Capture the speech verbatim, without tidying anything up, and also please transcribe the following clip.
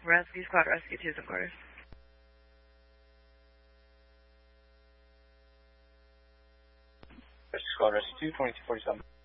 Rescue Squad, Rescue two's in quarters. Rescue Squad, Rescue two, twenty-two forty-seven.